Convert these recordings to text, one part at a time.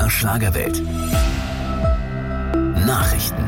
MDR Schlagerwelt. Nachrichten.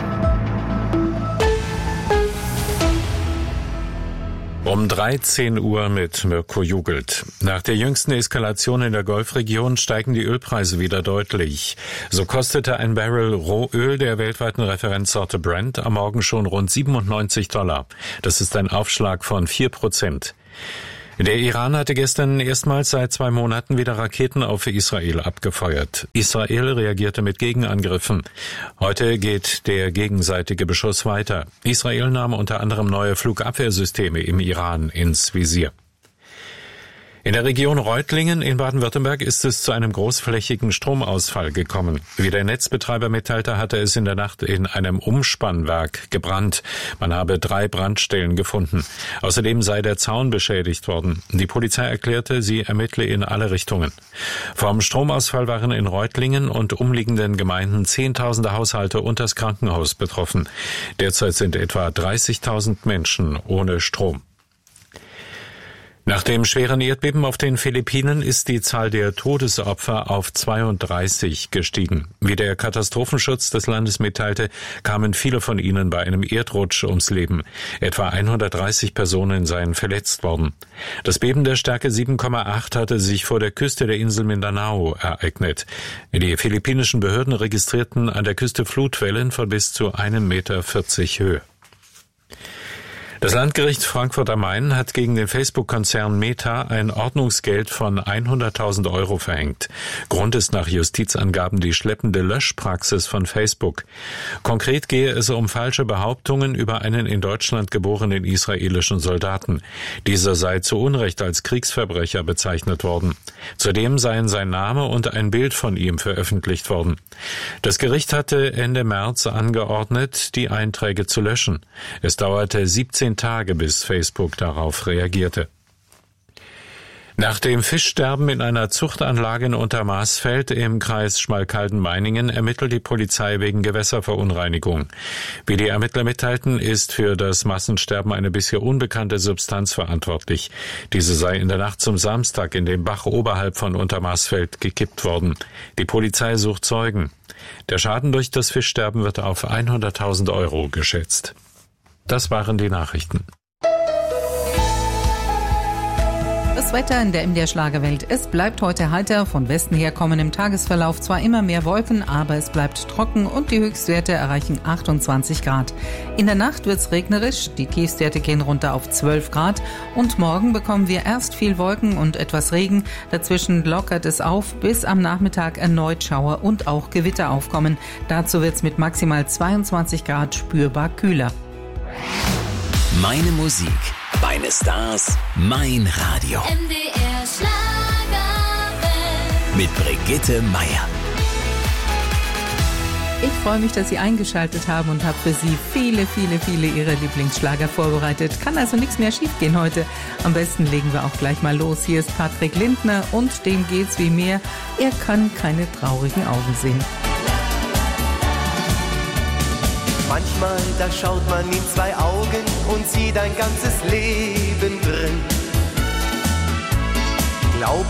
Um 13 Uhr mit Mirko Jugelt. Nach der jüngsten Eskalation in der Golfregion steigen die Ölpreise wieder deutlich. So kostete ein Barrel Rohöl der weltweiten Referenzsorte Brent am Morgen schon rund $97. Das ist ein Aufschlag von 4%. Der Iran hatte gestern erstmals seit 2 Monaten wieder Raketen auf Israel abgefeuert. Israel reagierte mit Gegenangriffen. Heute geht der gegenseitige Beschuss weiter. Israel nahm unter anderem neue Flugabwehrsysteme im Iran ins Visier. In der Region Reutlingen in Baden-Württemberg ist es zu einem großflächigen Stromausfall gekommen. Wie der Netzbetreiber mitteilte, hatte es in der Nacht in einem Umspannwerk gebrannt. Man habe 3 Brandstellen gefunden. Außerdem sei der Zaun beschädigt worden. Die Polizei erklärte, sie ermittle in alle Richtungen. Vom Stromausfall waren in Reutlingen und umliegenden Gemeinden Zehntausende Haushalte und das Krankenhaus betroffen. Derzeit sind etwa 30.000 Menschen ohne Strom. Nach dem schweren Erdbeben auf den Philippinen ist die Zahl der Todesopfer auf 32 gestiegen. Wie der Katastrophenschutz des Landes mitteilte, kamen viele von ihnen bei einem Erdrutsch ums Leben. Etwa 130 Personen seien verletzt worden. Das Beben der Stärke 7,8 hatte sich vor der Küste der Insel Mindanao ereignet. Die philippinischen Behörden registrierten an der Küste Flutwellen von bis zu 1,40 Meter Höhe. Das Landgericht Frankfurt am Main hat gegen den Facebook-Konzern Meta ein Ordnungsgeld von 100.000 € verhängt. Grund ist nach Justizangaben die schleppende Löschpraxis von Facebook. Konkret gehe es um falsche Behauptungen über einen in Deutschland geborenen israelischen Soldaten. Dieser sei zu Unrecht als Kriegsverbrecher bezeichnet worden. Zudem seien sein Name und ein Bild von ihm veröffentlicht worden. Das Gericht hatte Ende März angeordnet, die Einträge zu löschen. Es dauerte 17 Tage, bis Facebook darauf reagierte. Nach dem Fischsterben in einer Zuchtanlage in Untermaßfeld im Kreis Schmalkalden-Meiningen ermittelt die Polizei wegen Gewässerverunreinigung. Wie die Ermittler mitteilten, ist für das Massensterben eine bisher unbekannte Substanz verantwortlich. Diese sei in der Nacht zum Samstag in den Bach oberhalb von Untermaßfeld gekippt worden. Die Polizei sucht Zeugen. Der Schaden durch das Fischsterben wird auf 100.000 € geschätzt. Das waren die Nachrichten. Das Wetter in der MDR Schlagerwelt. Es bleibt heute heiter, von Westen her kommen im Tagesverlauf zwar immer mehr Wolken, aber es bleibt trocken und die Höchstwerte erreichen 28 Grad. In der Nacht wird's regnerisch, die Tiefstwerte gehen runter auf 12 Grad und morgen bekommen wir erst viel Wolken und etwas Regen. Dazwischen lockert es auf, bis am Nachmittag erneut Schauer und auch Gewitter aufkommen. Dazu wird's mit maximal 22 Grad spürbar kühler. Meine Musik, meine Stars, mein Radio. MDR Schlagerwelt. Mit Brigitte Meier. Ich freue mich, dass Sie eingeschaltet haben und habe für Sie viele Ihrer Lieblingsschlager vorbereitet. Kann also nichts mehr schiefgehen heute. Am besten legen wir auch gleich mal los. Hier ist Patrick Lindner und dem geht's wie mir. Er kann keine traurigen Augen sehen. Manchmal, da schaut man in 2 Augen und sieht ein ganzes Leben drin. Glauben